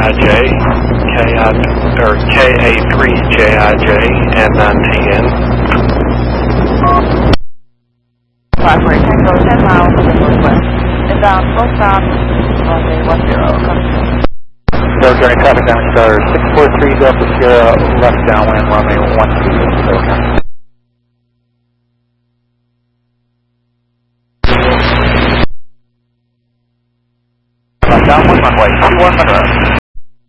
KA3JIJ, and 9TN. Blackbird Tango 10 miles to the northwest. Inbound full stop, runway 10, coming. Delta Journey traffic down star 643 Delta Sierra, left downwind runway 12, Delta. Downwind runway 21 Monroe.